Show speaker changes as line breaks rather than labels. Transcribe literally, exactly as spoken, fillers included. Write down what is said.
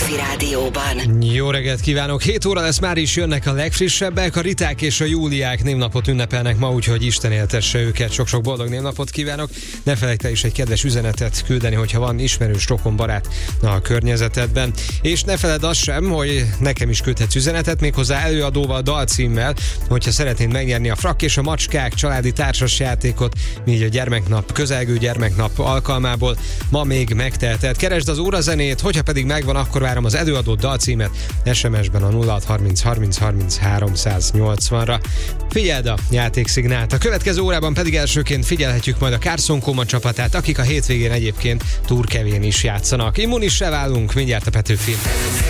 Petőfi Rádióban.
Jó reggelt kívánok! hét óra lesz, már is jönnek a legfrissebbek. A Riták és a Júliák névnapot ünnepelnek ma, úgyhogy Isten éltesse őket. Sok-sok boldog névnapot kívánok. Ne felejt el is egy kedves üzenetet küldeni, hogyha van ismerős, rokon, barát a környezetedben. És ne feledd azt sem, hogy nekem is küldhetsz üzenetet, méghozzá előadóval, dalcímmel, hogyha szeretnéd megnyerni a Frak és a Macskák családi társasjátékot, így a gyermeknap, közelgő gyermeknap alkalmából ma még megteheted. Keresd az órazenét, hogyha pedig megvan, akkor várom az előadó dalcímet es em es-ben a nulla hat harminc harminc harminc háromszáznyolcvanra. Figyeld a játékszignált. A következő órában pedig elsőként figyelhetjük majd a Carson Koma csapatát, akik a hétvégén egyébként Turkevén is játszanak. Immunissá válunk, mindjárt a Petőfi.